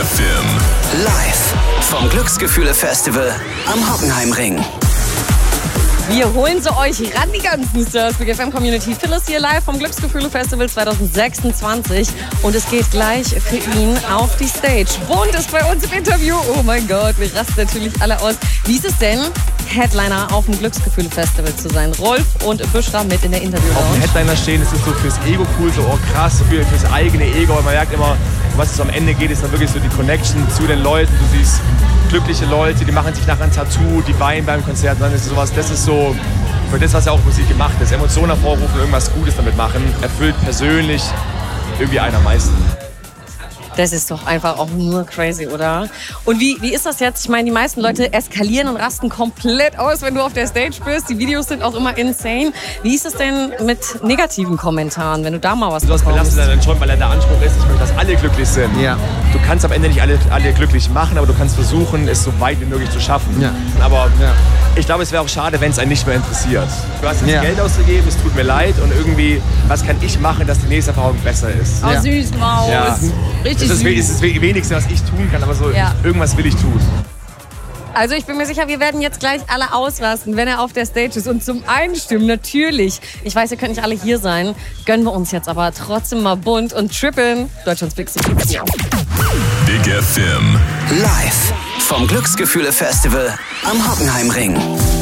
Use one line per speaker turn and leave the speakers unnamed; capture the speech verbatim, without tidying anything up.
F M.
Live vom Glücksgefühle-Festival am Hockenheimring.
Wir holen sie euch ran, die ganzen Stars. Big F M Community. Phil ist hier live vom Glücksgefühle-Festival zwanzig sechsundzwanzig. Und es geht gleich für ihn auf die Stage. Bund ist bei uns im Interview. Oh mein Gott, wir rasten natürlich alle aus. Wie ist es denn, Headliner auf dem Glücksgefühle-Festival zu sein? Rolf und Büschra mit in der Interview-Lounge.
Auf dem Headliner stehen, das ist so fürs Ego cool, so oh krass, so für, fürs eigene Ego. Man merkt immer, was es am Ende geht, ist dann wirklich so die Connection zu den Leuten. Du siehst glückliche Leute, die machen sich nachher ein Tattoo, die weinen beim Konzert. Dann ist sowas, das ist so für das, was ja auch Musik gemacht ist. Emotionen hervorrufen, irgendwas Gutes damit machen, erfüllt persönlich irgendwie einen am meisten.
Das ist doch einfach auch nur crazy, oder? Und wie, wie ist das jetzt? Ich meine, die meisten Leute eskalieren und rasten komplett aus, wenn du auf der Stage bist. Die Videos sind auch immer insane. Wie ist es denn mit negativen Kommentaren, wenn du da mal was
bekommst? Das belastet dann schon, weil der Anspruch ist, ich möchte, dass alle glücklich sind. Ja. Du kannst am Ende nicht alle, alle glücklich machen, aber du kannst versuchen, es so weit wie möglich zu schaffen. Ja. Aber ja. ich glaube, es wäre auch schade, wenn es einen nicht mehr interessiert. Du hast jetzt ja. Geld ausgegeben, es tut mir leid und irgendwie, was kann ich machen, dass die nächste Erfahrung besser ist?
Oh, ja. süß, Maus. Ja. Richtig.
Das ist, ist das Wenigste, was ich tun kann, aber so ja. irgendwas will ich tun.
Also ich bin mir sicher, wir werden jetzt gleich alle ausrasten, wenn er auf der Stage ist. Und zum Einstimmen natürlich. Ich weiß, ihr könnt nicht alle hier sein. Gönnen wir uns jetzt aber trotzdem mal bunt und trippeln. Deutschlands Big City.
Big F M.
Live vom Glücksgefühle-Festival am Hockenheimring.